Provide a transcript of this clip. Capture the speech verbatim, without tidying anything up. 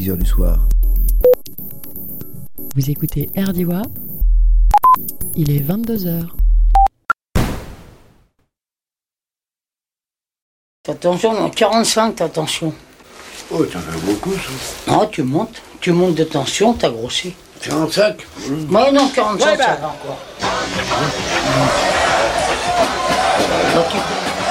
six heures du soir. Vous écoutez Erdiwa, il est vingt-deux heures. Attention, non, quarante-cinq, attention. Oh, t'en as beaucoup, ça. Ah, tu montes. Tu montes de tension, t'as grossi. quarante-cinq mmh. Ouais, non, quarante-cinq, ouais, bah. ça va encore. Mmh.